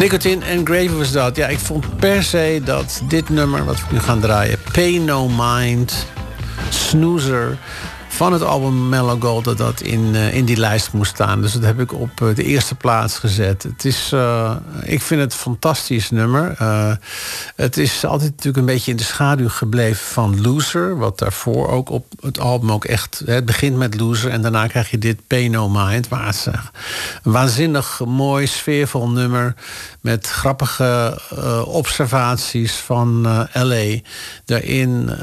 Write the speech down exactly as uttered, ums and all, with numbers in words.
Nicotine and Gravy was dat. Ja, ik vond per se dat dit nummer, wat we nu gaan draaien... Pay No Mind, Snoozer... van het album Mellow Gold, dat dat in, uh, in die lijst moest staan. Dus dat heb ik op uh, de eerste plaats gezet. Het is, uh, ik vind het een fantastisch nummer. Uh, het is altijd natuurlijk een beetje in de schaduw gebleven van Loser... wat daarvoor ook op het album ook echt... Hè, het begint met Loser en daarna krijg je dit Pay No Mind. Maar het is een waanzinnig mooi, sfeervol nummer... met grappige uh, observaties van uh, L A. Daarin